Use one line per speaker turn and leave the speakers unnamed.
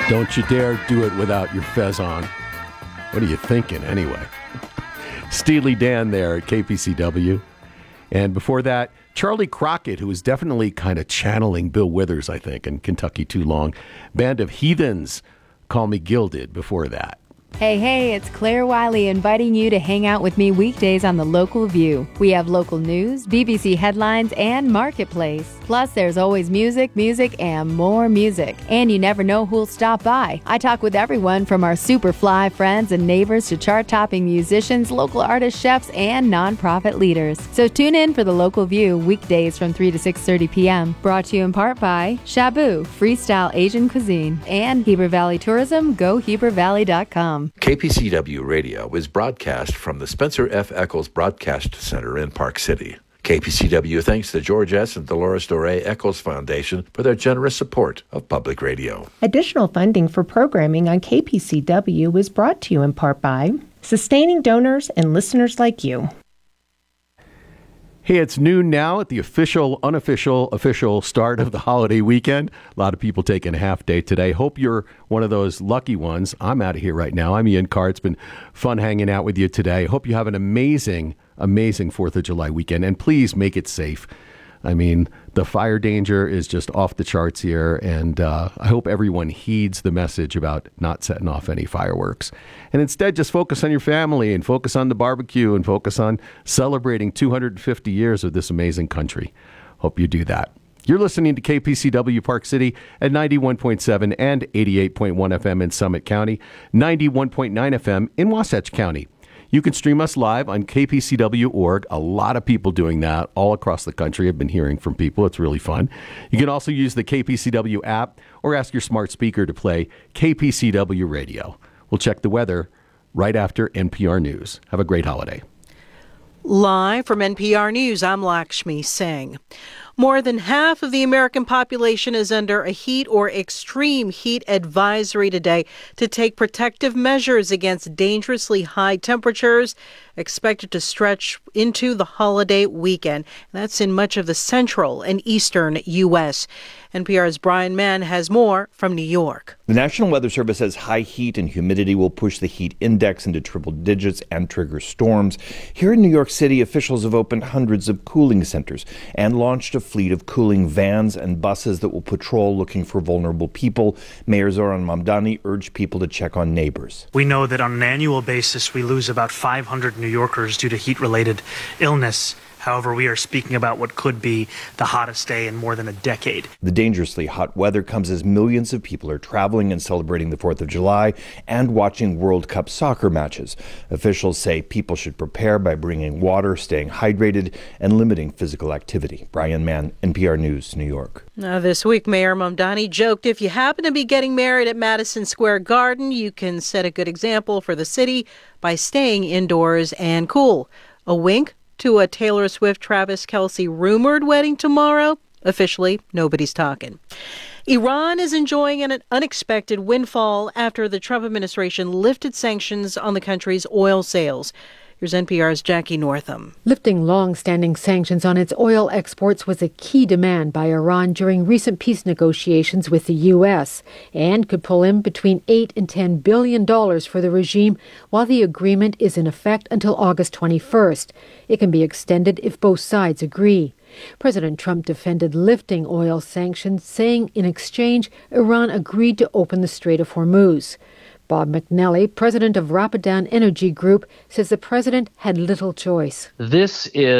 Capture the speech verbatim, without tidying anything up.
Don't you dare do it without your fez on. What are you thinking, anyway? Steely Dan there at K P C W. And before that, Charlie Crockett, who was definitely kind of channeling Bill Withers, I think, in Kentucky Too Long. Band of Heathens, Call Me Gilded before that.
Hey, hey, it's Claire Wiley inviting you to hang out with me weekdays on The Local View. We have local news, B B C headlines, and Marketplace. Plus, there's always music, music, and more music. And you never know who'll stop by. I talk with everyone from our super fly friends and neighbors to chart-topping musicians, local artists, chefs, and nonprofit leaders. So tune in for The Local View weekdays from three to six thirty p.m. Brought to you in part by Shabu, Freestyle Asian Cuisine, and Heber Valley Tourism, go heber valley dot com.
K P C W Radio is broadcast from the Spencer F. Eccles Broadcast Center in Park City. K P C W thanks the George S. and Dolores Doré Eccles Foundation for their generous support of public radio.
Additional funding for programming on K P C W is brought to you in part by sustaining donors and listeners like you.
Hey, it's noon now at the official, unofficial, official start of the holiday weekend. A lot of people taking a half day today. Hope you're one of those lucky ones. I'm out of here right now. I'm Ian Carr. It's been fun hanging out with you today. Hope you have an amazing, amazing fourth of July weekend. And please make it safe. I mean, the fire danger is just off the charts here, and uh, I hope everyone heeds the message about not setting off any fireworks. And instead, just focus on your family and focus on the barbecue and focus on celebrating two hundred fifty years of this amazing country. Hope you do that. You're listening to K P C W Park City at ninety-one point seven and eighty-eight point one F M in Summit County, ninety-one point nine F M in Wasatch County. You can stream us live on K P C W dot org. A lot of people doing that all across the country. I've been hearing from people. It's really fun. You can also use the K P C W app or ask your smart speaker to play K P C W Radio. We'll check the weather right after N P R News. Have a great holiday.
Live from N P R News, I'm Lakshmi Singh. More than half of the American population is under a heat or extreme heat advisory today to take protective measures against dangerously high temperatures expected to stretch into the holiday weekend. That's in much of the central and eastern U S. N P R's Brian Mann has more from New York.
The National Weather Service says high heat and humidity will push the heat index into triple digits and trigger storms. Here in New York City, officials have opened hundreds of cooling centers and launched a fleet of cooling vans and buses that will patrol looking for vulnerable people. Mayor Zoran Mamdani urged people to check on neighbors.
We know that on an annual basis, we lose about five hundred New Yorkers due to heat-related illness. However, we are speaking about what could be the hottest day in more than a decade.
The dangerously hot weather comes as millions of people are traveling and celebrating the fourth of July and watching World Cup soccer matches. Officials say people should prepare by bringing water, staying hydrated, and limiting physical activity. Brian Mann, N P R News, New York.
Now, this week, Mayor Mamdani joked if you happen to be getting married at Madison Square Garden, you can set a good example for the city by staying indoors and cool. A wink to a Taylor Swift-Travis Kelce rumored wedding tomorrow. Officially, nobody's talking. Iran is enjoying an unexpected windfall after the Trump administration lifted sanctions on the country's oil sales. Here's N P R's Jackie Northam.
Lifting long-standing sanctions on its oil exports was a key demand by Iran during recent peace negotiations with the U S and could pull in between eight and ten billion dollars for the regime while the agreement is in effect until August twenty-first. It can be extended if both sides agree. President Trump defended lifting oil sanctions, saying in exchange, Iran agreed to open the Strait of Hormuz. Bob McNally, president of Rapidan Energy Group, says the president had little choice.
This is